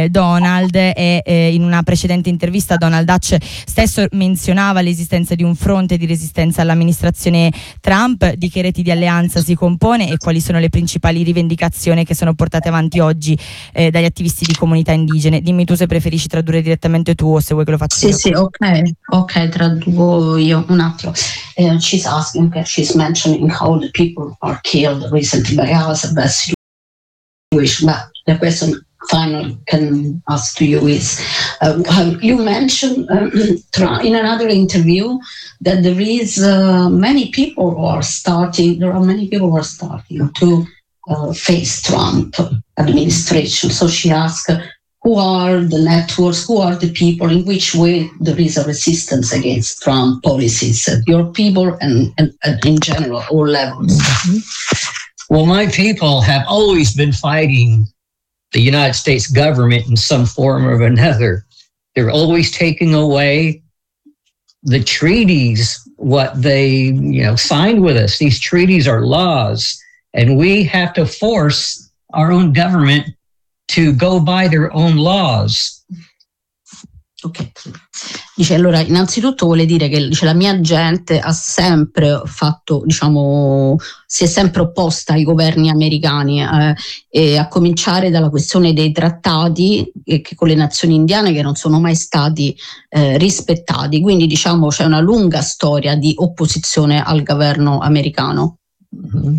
Donald, e in una precedente intervista Donald Dutch stesso menzionava l'esistenza di un fronte di resistenza all'amministrazione Trump. Di che reti di alleanza si compone e quali sono le principali rivendicazioni che sono portate avanti oggi dagli attivisti di comunità indigene? Dimmi tu se preferisci tradurre direttamente tu o se vuoi che lo faccia io. Sì, ok, traduco io un attimo. She's asking, she's mentioning how the people are killed recently by us, the situation. But the question finally can ask to you is, you mentioned in another interview that there are many people who are starting to face Trump administration. So she asked, who are the networks, who are the people, in which way there is a resistance against Trump policies, your people and in general, all levels? Mm-hmm. Well, my people have always been fighting the United States government in some form or another. They're always taking away the treaties, what they signed with us. These treaties are laws, and we have to force our own government to go by their own laws. Ok. Dice, allora, innanzitutto vuole dire che la mia gente ha sempre fatto, si è sempre opposta ai governi americani, e a cominciare dalla questione dei trattati che con le nazioni indiane che non sono mai stati rispettati. Quindi c'è una lunga storia di opposizione al governo americano. Mm-hmm.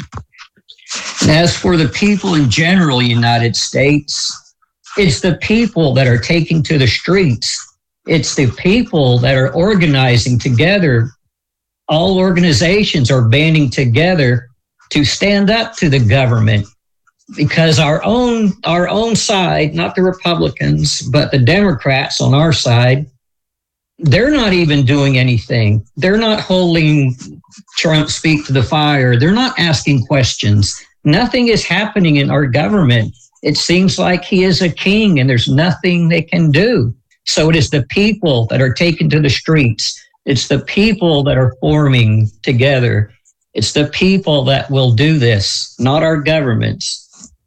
As for the people in general, United States, it's the people that are taking to the streets. It's the people that are organizing together. All organizations are banding together to stand up to the government, because our own side, not the Republicans, but the Democrats on our side, they're not even doing anything. They're not holding Trump's feet to the fire. They're not asking questions. Nothing is happening in our government. It seems like he is a king and there's nothing they can do. So it is the people that are taken to the streets. It's the people that are forming together. It's the people that will do this, not our governments.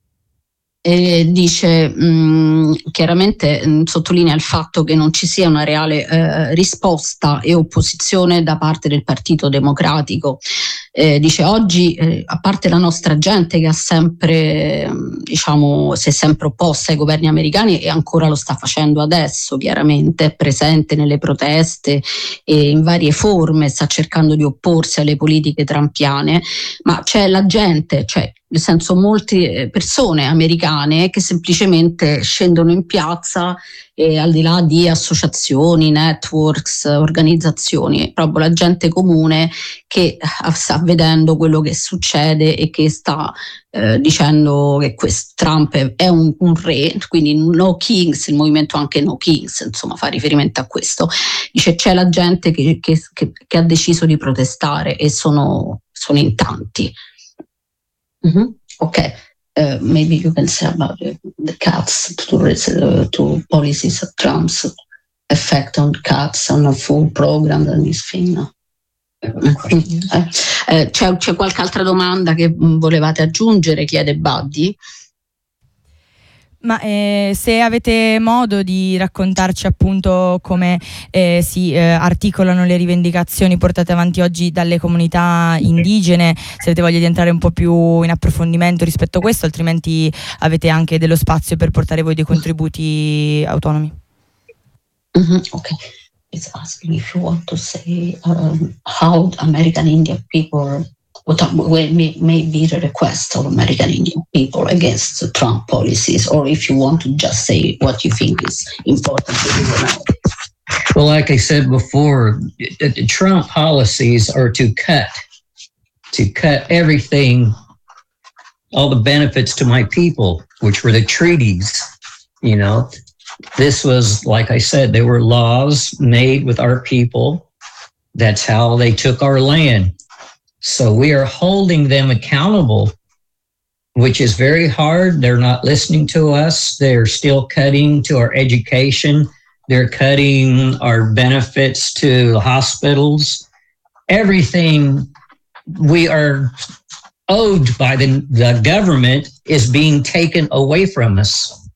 Dice chiaramente, sottolinea il fatto che non ci sia una reale risposta e opposizione da parte del Partito Democratico. Dice oggi, a parte la nostra gente che ha sempre, si è sempre opposta ai governi americani e ancora lo sta facendo adesso, chiaramente è presente nelle proteste e in varie forme sta cercando di opporsi alle politiche trumpiane, ma c'è la gente, nel senso molte persone americane che semplicemente scendono in piazza e al di là di associazioni, networks, organizzazioni, proprio la gente comune che sta vedendo quello che succede e che sta dicendo che Trump è un re, quindi no kings, il movimento anche no kings, insomma fa riferimento a questo. Dice c'è la gente che ha deciso di protestare e sono in tanti. Mm-hmm. Okay, maybe you can say about the cuts to policies of Trump's effect on cuts on a full program and this thing. No? C'è qualche altra domanda che volevate aggiungere? Chiede Buddy. Ma se avete modo di raccontarci appunto come si articolano le rivendicazioni portate avanti oggi dalle comunità indigene, se avete voglia di entrare un po' più in approfondimento rispetto a questo, altrimenti avete anche dello spazio per portare voi dei contributi autonomi. Mm-hmm. Ok, it's asking if you want to say how American Indian people, what may be the request of American Indian people against the Trump policies, or if you want to just say what you think is important to do now. Well, like I said before, the Trump policies are to cut everything, all the benefits to my people, which were the treaties. This was, like I said, they were laws made with our people. That's how they took our land. So we are holding them accountable, which is very hard. They're not listening to us. They're still cutting to our education. They're cutting our benefits to hospitals. Everything we are owed by the government is being taken away from us.